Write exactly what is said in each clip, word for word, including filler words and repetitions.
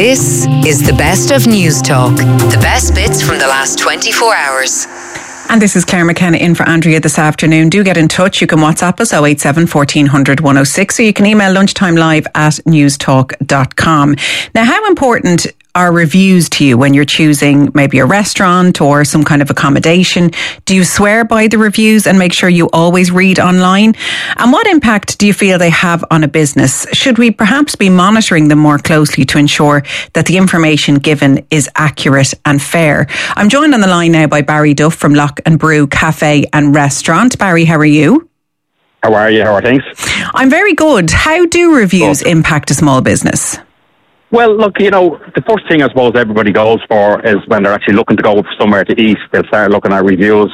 This is the best of News Talk. The best bits from the last twenty-four hours. And this is Claire McKenna in for Andrea this afternoon. Do get in touch. You can WhatsApp us oh eight seven, fourteen hundred, one oh six, or you can email lunchtimelive at newstalk dot com. Now, how important are reviews to you when you're choosing maybe a restaurant or some kind of accommodation? Do you swear by the reviews and make sure you always read online? And what impact do you feel they have on a business? Should we perhaps be monitoring them more closely to ensure that the information given is accurate and fair? I'm joined on the line now by Barry Duff from Lock and Brew Cafe and Restaurant. Barry, how are you? How are you? How are things? I'm very good. How do reviews good. impact a small business? Well, look, you know, the first thing I suppose everybody goes for is when they're actually looking to go somewhere to eat, they'll start looking at reviews.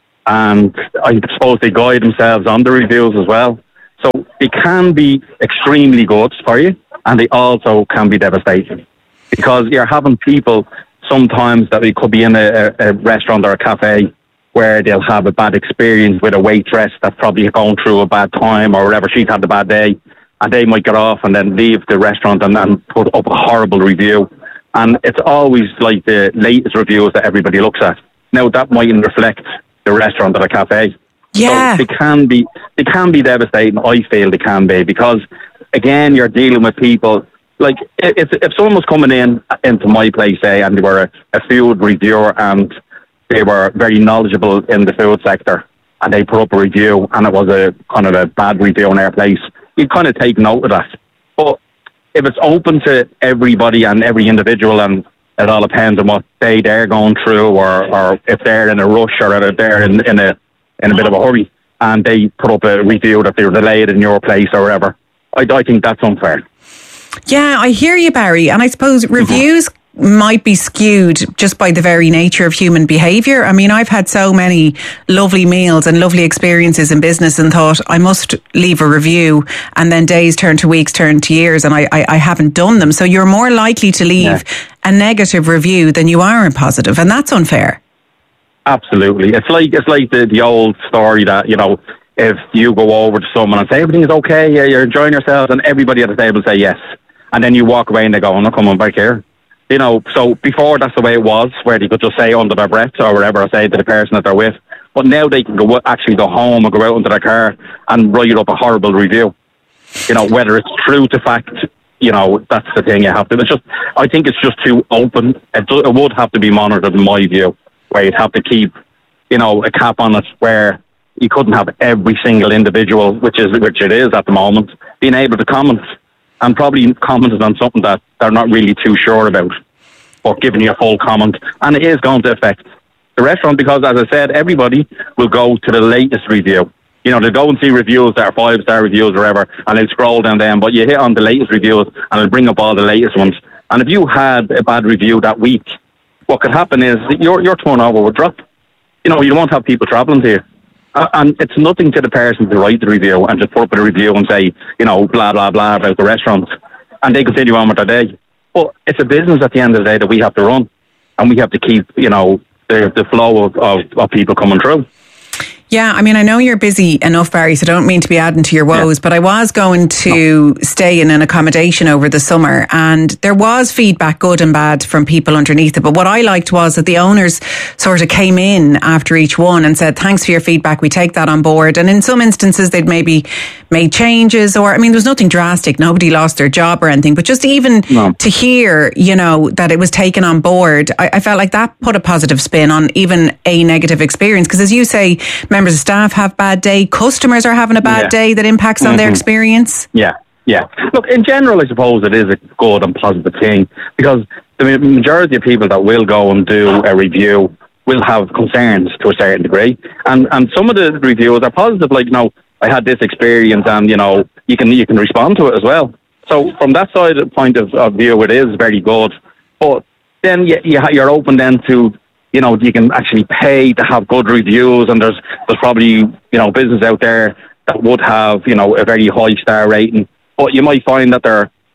And I suppose they guide themselves on the reviews as well. So they can be extremely good for you, and they also can be devastating. Because you're having people sometimes that they could be in a, a restaurant or a cafe where they'll have a bad experience with a waitress that's probably going through a bad time or whatever, she's had a bad day. And they might get off and then leave the restaurant and then put up a horrible review. And it's always like the latest reviews that everybody looks at. Now, that mightn't reflect the restaurant or the cafe. Yeah. So they can be, they can be devastating. I feel they can be, because, again, you're dealing with people. Like, if, if someone was coming in into my place, say, and they were a, a food reviewer and they were very knowledgeable in the food sector, and they put up a review and it was a kind of a bad review in their place, you kind of take note of that. But if it's open to everybody and every individual, and it all depends on what day they're going through, or, or if they're in a rush, or if they're in, in a in a bit of a hurry, and they put up a review that they were delayed in your place or whatever, I, I think that's unfair. Yeah, I hear you, Barry. And I suppose reviews might be skewed just by the very nature of human behaviour. I mean, I've had so many lovely meals and lovely experiences in business and thought I must leave a review, and then days turn to weeks, turn to years, and I, I, I haven't done them. So you're more likely to leave yeah. a negative review than you are a positive, and that's unfair. Absolutely. It's like it's like the, the old story that, you know, if you go over to someone and say everything is okay, yeah, you're enjoying yourselves, and everybody at the table say yes, and then you walk away and they go, I'm not coming back here. You know, so before that's the way it was, where they could just say under their breath or whatever, or say to the person that they're with. But now they can go actually go home or go out into their car and write up a horrible review. You know, whether it's true to fact, you know, that's the thing you have to. It's just, I think it's just too open. It, do, it would have to be monitored, in my view, where you'd have to keep, you know, a cap on it, where you couldn't have every single individual, which is which it is at the moment, being able to comment. And probably commented on something that they're not really too sure about, but giving you a full comment. And it is going to affect the restaurant, because, as I said, everybody will go to the latest review. You know, they'll go and see reviews that are five-star reviews or whatever, and they'll scroll down them, but you hit on the latest reviews and it'll bring up all the latest ones. And if you had a bad review that week, what could happen is your, your turnover would drop. You know, you won't have people travelling to you. And it's nothing to the person to write the review and just put up a review and say, you know, blah, blah, blah about the restaurant. And they continue on with their day. But it's a business at the end of the day that we have to run. And we have to keep, you know, the, the flow of, of, of people coming through. Yeah, I mean, I know you're busy enough, Barry, so I don't mean to be adding to your woes, yeah. but I was going to no. stay in an accommodation over the summer, and there was feedback, good and bad, from people underneath it. But what I liked was that the owners sort of came in after each one and said, thanks for your feedback, we take that on board. And in some instances, they'd maybe made changes, or, I mean, there was nothing drastic. Nobody lost their job or anything. But just even no. to hear, you know, that it was taken on board, I, I felt like that put a positive spin on even a negative experience. Because as you say, members of staff have bad day, customers are having a bad yeah. day that impacts on mm-hmm. their experience. Yeah, yeah. Look, in general, I suppose it is a good and positive thing, because the majority of people that will go and do a review will have concerns to a certain degree, and and some of the reviews are positive, like, you know, I had this experience, and, you know, you can you can respond to it as well. So from that side point of, of view, it is very good. But then you, you you're open then to, you know, you can actually pay to have good reviews, and there's there's probably, you know, business out there that would have, you know, a very high star rating, but you might find that they're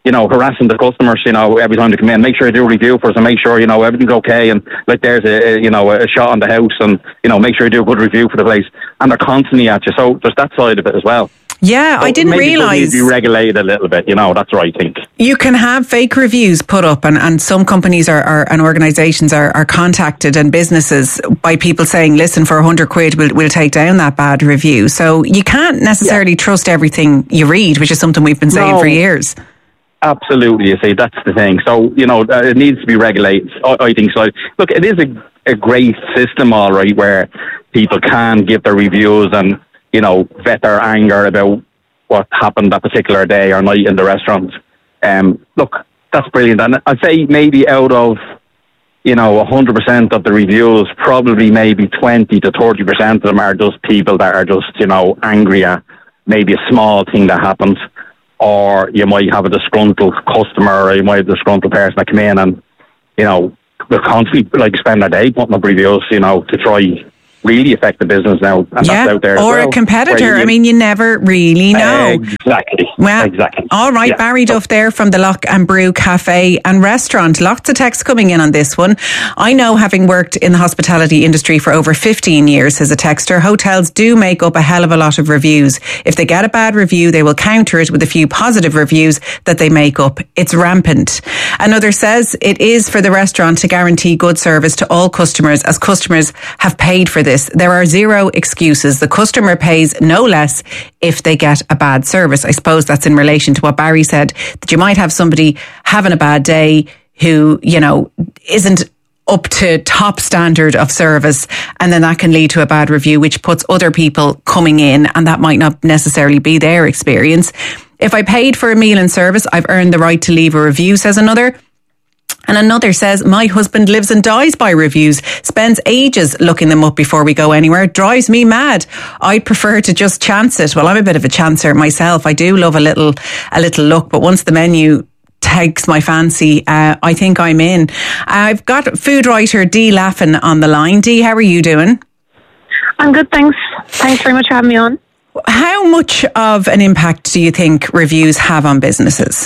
you know, harassing the customers, you know, every time they come in. Make sure you do a review for us and make sure, you know, everything's okay. And like there's a, a you know, a shot on the house and, you know, make sure you do a good review for the place. And they're constantly at you. So there's that side of it as well. Yeah, so I didn't maybe realise. Maybe be regulated a little bit, you know, that's what I think. You can have fake reviews put up, and, and some companies are, are and organisations are, are contacted, and businesses, by people saying, listen, for a hundred quid, we'll, we'll take down that bad review. So you can't necessarily yeah. trust everything you read, which is something we've been saying no. for years. Absolutely, you see, that's the thing. So, you know, it needs to be regulated, I, I think so. Look, it is a, a great system, all right, where people can give their reviews and, you know, vet their anger about what happened that particular day or night in the restaurant. Um, look, that's brilliant. And I'd say maybe out of, you know, one hundred percent of the reviews, probably maybe twenty to thirty percent of them are just people that are just, you know, angry at maybe a small thing that happened. Or you might have a disgruntled customer, or you might have a disgruntled person that come in and, you know, they're constantly like spend their day putting up reviews, you know, to try really affect the business now. And yeah, that's out there or as well, a competitor. I mean, you never really know. Exactly. Well, exactly. All right, yeah. Barry Duff there from the Lock and Brew Cafe and Restaurant. Lots of texts coming in on this one. I know, having worked in the hospitality industry for over fifteen years, says a texter, hotels do make up a hell of a lot of reviews. If they get a bad review, they will counter it with a few positive reviews that they make up. It's rampant. Another says it is for the restaurant to guarantee good service to all customers, as customers have paid for this. There are zero excuses. The customer pays no less if they get a bad service. I suppose that's in relation to what Barry said, that you might have somebody having a bad day who, you know, isn't up to top standard of service, and then that can lead to a bad review, which puts other people coming in, and that might not necessarily be their experience. If I paid for a meal and service, I've earned the right to leave a review, says another. And another says, my husband lives and dies by reviews, spends ages looking them up before we go anywhere, drives me mad. I'd prefer to just chance it. Well, I'm a bit of a chancer myself. I do love a little, a little look, but once the menu takes my fancy, uh, I think I'm in. I've got food writer Dee Laffin on the line. Dee, how are you doing? I'm good, thanks. Thanks very much for having me on. How much of an impact do you think reviews have on businesses?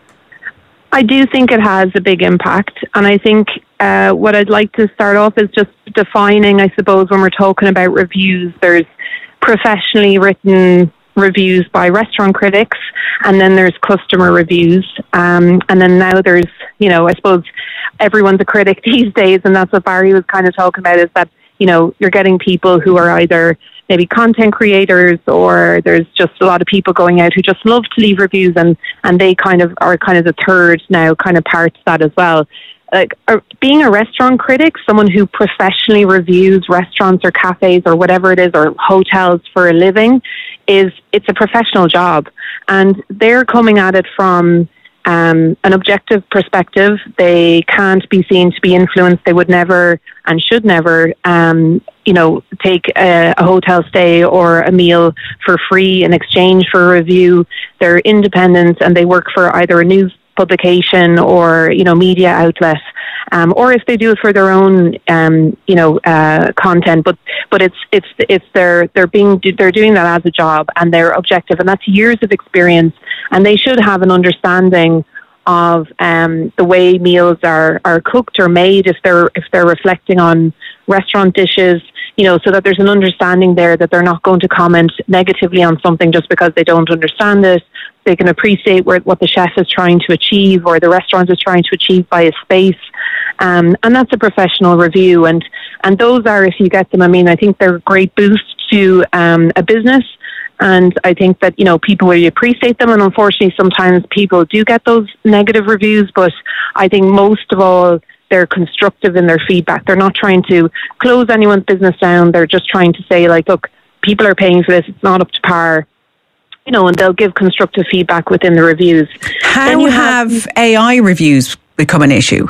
I do think it has a big impact, and I think uh, what I'd like to start off is just defining, I suppose, when we're talking about reviews, there's professionally written reviews by restaurant critics, and then there's customer reviews, um, and then now there's, you know, I suppose everyone's a critic these days, and that's what Barry was kind of talking about, is that, you know, you're getting people who are either maybe content creators, or there's just a lot of people going out who just love to leave reviews, and, and they kind of are kind of the third now kind of part to that as well. Like uh, being a restaurant critic, someone who professionally reviews restaurants or cafes or whatever it is, or hotels for a living, is it's a professional job, and they're coming at it from Um, an objective perspective. They can't be seen to be influenced. They would never and should never, um, you know, take a, a hotel stay or a meal for free in exchange for a review. They're independent, and they work for either a news publication or, you know, media outlet, um, or if they do it for their own, um, you know, uh, content. But but it's it's it's they're they're being they're doing that as a job, and they're objective, and that's years of experience, and they should have an understanding of um, the way meals are, are cooked or made, if they're if they're reflecting on restaurant dishes, you know, so that there's an understanding there that they're not going to comment negatively on something just because they don't understand it. They can appreciate where, what the chef is trying to achieve, or the restaurant is trying to achieve by a space. Um, and that's a professional review. And, and those are, if you get them, I mean, I think they're a great boost to um, a business. And I think that, you know, people really appreciate them. And unfortunately, sometimes people do get those negative reviews. But I think most of all, they're constructive in their feedback. They're not trying to close anyone's business down. They're just trying to say, like, look, people are paying for this. It's not up to par. You know, and they'll give constructive feedback within the reviews. How have, have A I reviews become an issue?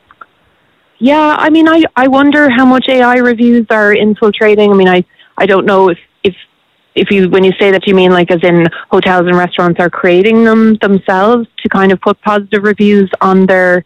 Yeah, I mean, I, I wonder how much A I reviews are infiltrating. I mean, I, I don't know if, if if you when you say that, you mean like as in hotels and restaurants are creating them themselves to kind of put positive reviews on their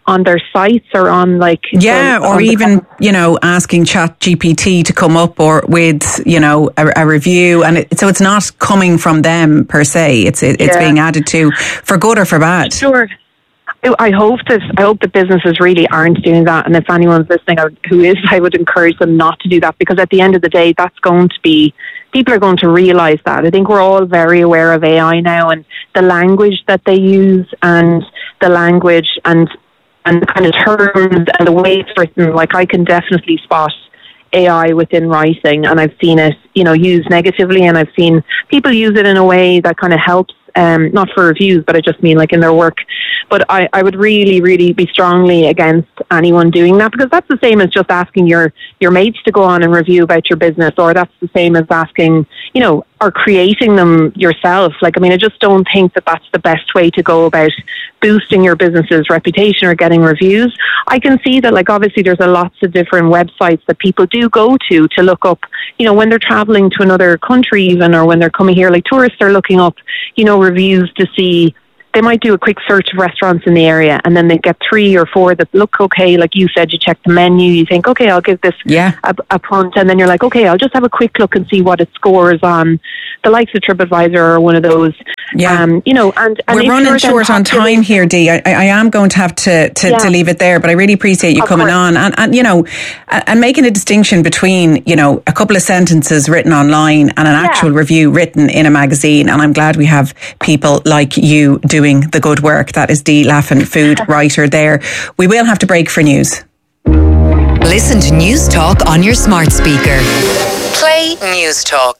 on their sites or on like yeah the, or on even the, you know asking Chat G P T to come up or with you know a, a review, and it, so it's not coming from them per se, it's it, it's yeah. being added to for good or for bad. Sure. I hope that I hope that businesses really aren't doing that, and if anyone's listening who is, I would encourage them not to do that, because at the end of the day, that's going to be, people are going to realise that. I think we're all very aware of A I now, and the language that they use, and the language and and the kind of terms and the way it's written. Like, I can definitely spot A I within writing, and I've seen it, you know, used negatively, and I've seen people use it in a way that kind of helps. Um, not for reviews, but I just mean like in their work. But I, I would really, really be strongly against anyone doing that, because that's the same as just asking your, your mates to go on and review about your business, or that's the same as asking, you know, or creating them yourself. Like, I mean, I just don't think that that's the best way to go about boosting your business's reputation or getting reviews. I can see that, like, obviously there's a lots of different websites that people do go to to look up, you know, when they're traveling to another country even, or when they're coming here, like tourists are looking up, you know, reviews to see. They might do a quick search of restaurants in the area, and then they get three or four that look okay. Like you said, you check the menu, you think, okay, I'll give this yeah. a, a punt, and then you're like, okay, I'll just have a quick look and see what it scores on the likes of TripAdvisor or one of those. Yeah. Um, you know, and, and we're running short on time here, Dee. I, I am going to have to to, yeah. to leave it there, but I really appreciate you of coming course. on and, and you know and making a distinction between, you know, a couple of sentences written online and an yeah. actual review written in a magazine. And I'm glad we have people like you doing the good work. That is Dee Laffan, food writer there. We will have to break for news. Listen to News Talk on your smart speaker. Play News Talk.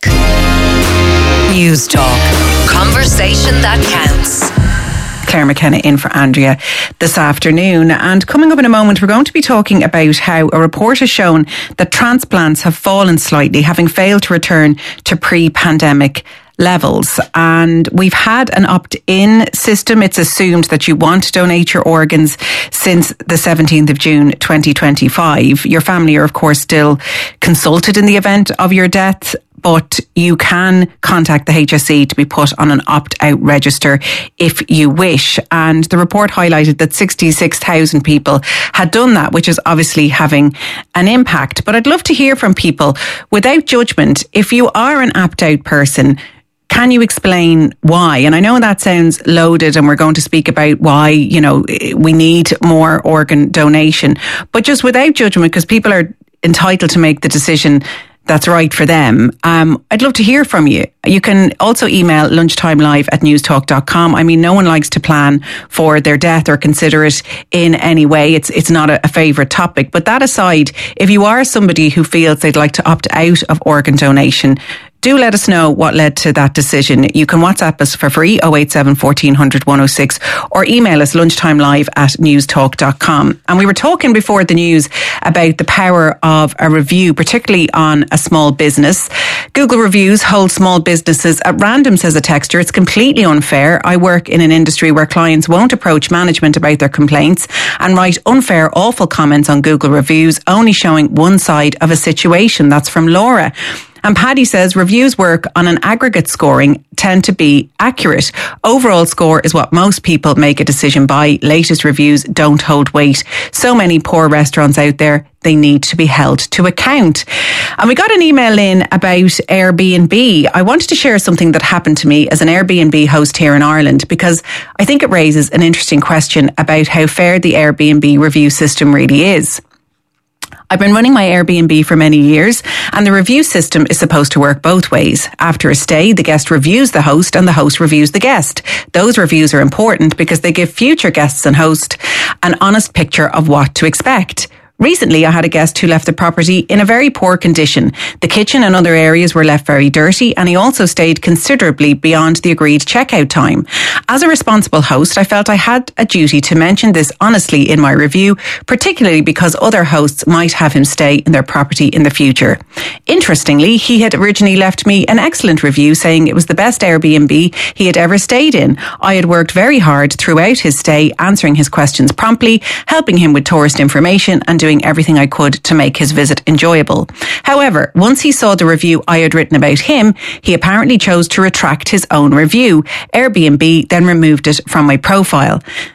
News Talk. Conversation that counts. Claire McKenna in for Andrea this afternoon. And coming up in a moment, we're going to be talking about how a report has shown that transplants have fallen slightly, having failed to return to pre-pandemic levels. And we've had an opt-in system. It's assumed that you want to donate your organs since the seventeenth of June twenty twenty-five. Your family are, of course, still consulted in the event of your death, but you can contact the H S E to be put on an opt-out register if you wish. And the report highlighted that sixty-six thousand people had done that, which is obviously having an impact. But I'd love to hear from people without judgment. If you are an opt-out person, can you explain why? And I know that sounds loaded, and we're going to speak about why, you know, we need more organ donation, but just without judgment, because people are entitled to make the decision that's right for them. Um, I'd love to hear from you. You can also email lunchtimelive at newstalk dot com. I mean, no one likes to plan for their death or consider it in any way. It's it's not a, a favourite topic. But that aside, if you are somebody who feels they'd like to opt out of organ donation, do let us know what led to that decision. You can WhatsApp us for free, oh eight seven, fourteen hundred, one oh six, or email us lunchtimelive at newstalk dot com. And we were talking before the news about the power of a review, particularly on a small business. Google reviews hold small businesses at random, says a texter. It's completely unfair. I work in an industry where clients won't approach management about their complaints and write unfair, awful comments on Google reviews, only showing one side of a situation. That's from Laura. And Paddy says reviews work on an aggregate scoring, tend to be accurate. Overall score is what most people make a decision by. Latest reviews don't hold weight. So many poor restaurants out there, they need to be held to account. And we got an email in about Airbnb. I wanted to share something that happened to me as an Airbnb host here in Ireland, because I think it raises an interesting question about how fair the Airbnb review system really is. I've been running my Airbnb for many years, and the review system is supposed to work both ways. After a stay, the guest reviews the host and the host reviews the guest. Those reviews are important because they give future guests and host an honest picture of what to expect. Recently, I had a guest who left the property in a very poor condition. The kitchen and other areas were left very dirty, and he also stayed considerably beyond the agreed checkout time. As a responsible host, I felt I had a duty to mention this honestly in my review, particularly because other hosts might have him stay in their property in the future. Interestingly, he had originally left me an excellent review saying it was the best Airbnb he had ever stayed in. I had worked very hard throughout his stay, answering his questions promptly, helping him with tourist information, and doing everything I could to make his visit enjoyable. However, once he saw the review I had written about him, he apparently chose to retract his own review. Airbnb then removed it from my profile.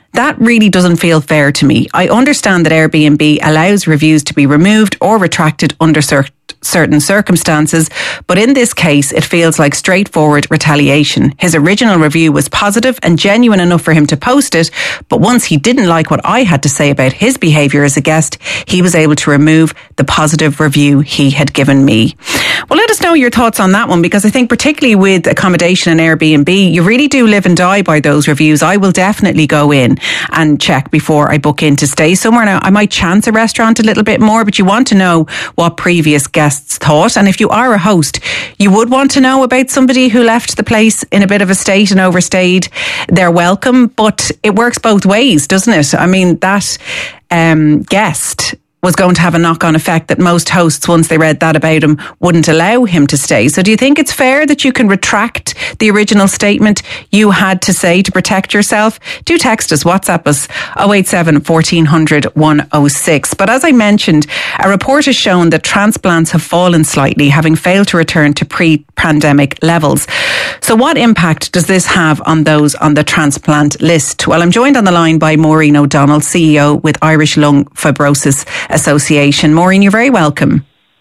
That really doesn't feel fair to me. I understand that Airbnb allows reviews to be removed or retracted under certain certain circumstances, but in this case it feels like straightforward retaliation. His original review was positive and genuine enough for him to post it, but once he didn't like what I had to say about his behaviour as a guest, he was able to remove the positive review he had given me. Well, let us know your thoughts on that one, because I think particularly with accommodation and Airbnb, you really do live and die by those reviews. I will definitely go in and check before I book in to stay somewhere. Now, I might chance a restaurant a little bit more, but you want to know what previous guests thought. And if you are a host, you would want to know about somebody who left the place in a bit of a state and overstayed their welcome. But it works both ways, doesn't it? I mean, that um, guest was going to have a knock-on effect that most hosts, once they read that about him, wouldn't allow him to stay. So do you think it's fair that you can retract the original statement you had to say to protect yourself? Do text us, WhatsApp us, oh eight seven, fourteen hundred, one oh six. But as I mentioned, a report has shown that transplants have fallen slightly, having failed to return to pre-pandemic levels. So what impact does this have on those on the transplant list? Well, I'm joined on the line by Maureen O'Donnell, C E O with Irish Lung Fibrosis Association. Maureen, you're very welcome.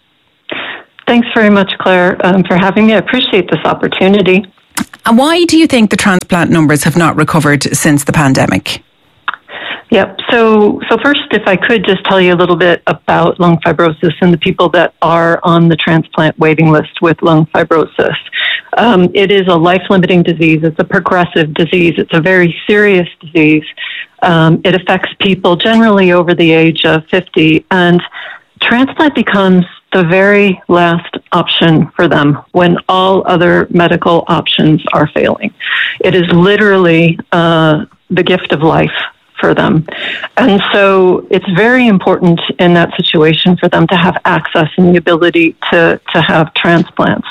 Thanks very much, Claire, um, for having me. I appreciate this opportunity. And why do you think the transplant numbers have not recovered since the pandemic? Yep. So, so first, if I could just tell you a little bit about lung fibrosis and the people that are on the transplant waiting list with lung fibrosis. Um, it is a life-limiting disease. It's a progressive disease. It's a very serious disease. Um, it affects people generally over the age of fifty, and transplant becomes the very last option for them when all other medical options are failing. It is literally uh, the gift of life for them. And so it's very important in that situation for them to have access and the ability to, to have transplants.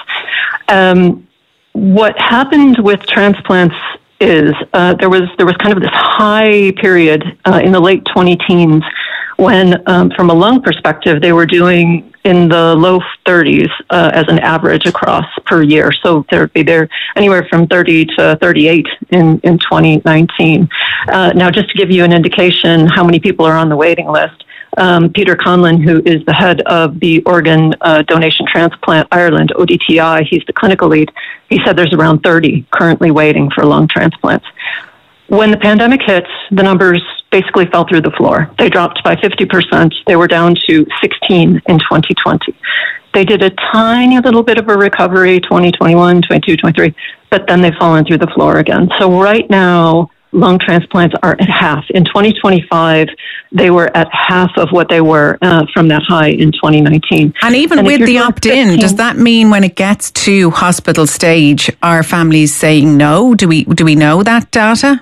Um, what happened with transplants is uh, there was there was kind of this high period uh, in the late twenty teens when, um, from a lung perspective, they were doing in the low thirties uh, as an average across per year. So there would be there anywhere from thirty to thirty-eight in, in twenty nineteen. Uh, now, just to give you an indication how many people are on the waiting list, um, Peter Conlon, who is the head of the Organ uh, Donation Transplant Ireland, O D T I, he's the clinical lead, he said there's around thirty currently waiting for lung transplants. When the pandemic hit, the numbers basically fell through the floor. They dropped by fifty percent. They were down to sixteen in twenty twenty. They did a tiny little bit of a recovery, twenty twenty-one, twenty-two, twenty-three, but then they've fallen through the floor again. So right now, lung transplants are at half. In twenty twenty-five, they were at half of what they were uh, from that high in twenty nineteen. And even and with the opt-in, does that mean when it gets to hospital stage, are families saying no? Do we do we know that data?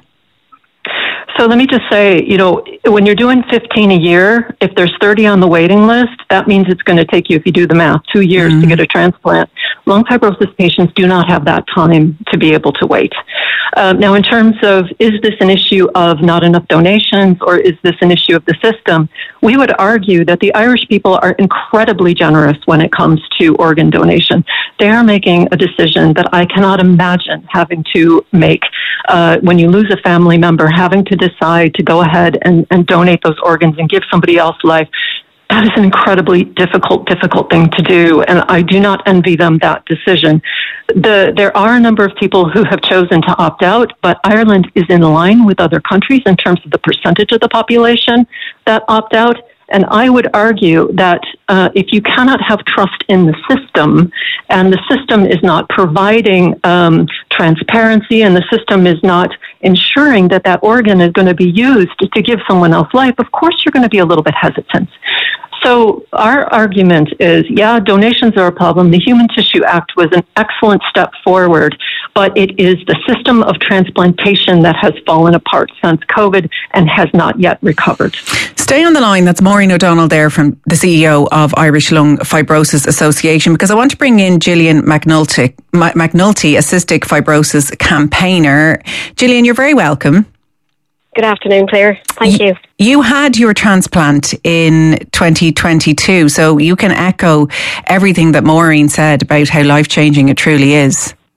So let me just say, you know, when you're doing fifteen a year, if there's thirty on the waiting list, that means it's going to take you, if you do the math, two years mm-hmm. to get a transplant. Lung fibrosis patients do not have that time to be able to wait. Um, now, in terms of, is this an issue of not enough donations or is this an issue of the system? We would argue that the Irish people are incredibly generous when it comes to organ donation. They are making a decision that I cannot imagine having to make. Uh, when you lose a family member, having to decide to go ahead and, and donate those organs and give somebody else life, that is an incredibly difficult, difficult thing to do, and I do not envy them that decision. The, there are a number of people who have chosen to opt out, but Ireland is in line with other countries in terms of the percentage of the population that opt out. And I would argue that uh, if you cannot have trust in the system, and the system is not providing um, transparency, and the system is not ensuring that that organ is going to be used to give someone else life, of course you're going to be a little bit hesitant. So our argument is, yeah, donations are a problem. The Human Tissue Act was an excellent step forward, but it is the system of transplantation that has fallen apart since COVID and has not yet recovered. Stay on the line. That's Maureen O'Donnell there, from the C E O of Irish Lung Fibrosis Association, because I want to bring in Gillian McNulty, McNulty, a cystic fibrosis campaigner. Gillian, you're very welcome. Good afternoon, Claire. Thank you. You had your transplant in twenty twenty-two, so you can echo everything that Maureen said about how life-changing it truly is.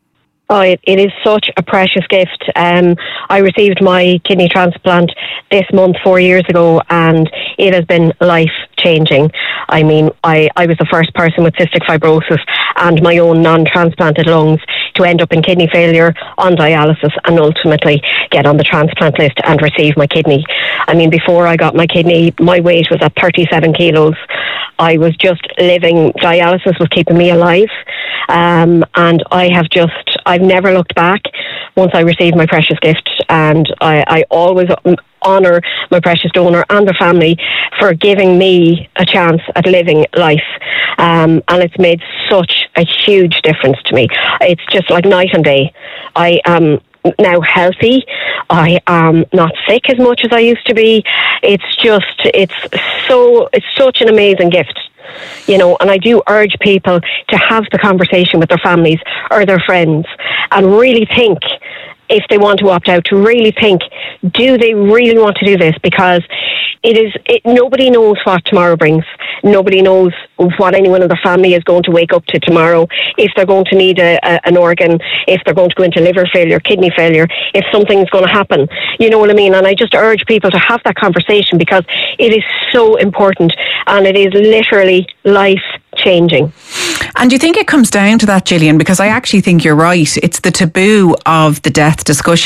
Oh, it, it is such a precious gift. Um, I received my kidney transplant this month four years ago, and it has been life-changing. I mean, I, I was the first person with cystic fibrosis and my own non-transplanted lungs to end up in kidney failure, on dialysis, and ultimately get on the transplant list and receive my kidney. I mean, before I got my kidney, my weight was at thirty-seven kilos. I was just living, dialysis was keeping me alive. Um, and I have just, I've never looked back once I received my precious gift, and I, I always honour my precious donor and their family for giving me a chance at living life. Um, and it's made such a huge difference to me. It's just like night and day. I am now healthy. I am not sick as much as I used to be. It's just, it's so, it's such an amazing gift. You know, and I do urge people to have the conversation with their families or their friends and really think, if they want to opt out, to really think, do they really want to do this? Because it is, it, nobody knows what tomorrow brings. Nobody knows what anyone in the family is going to wake up to tomorrow, if they're going to need a, a, an organ, if they're going to go into liver failure, kidney failure, if something's going to happen. You know what I mean? And I just urge people to have that conversation, because it is so important, and it is literally life-changing. And do you think it comes down to that, Gillian? Because I actually think you're right. It's the taboo of the death discussion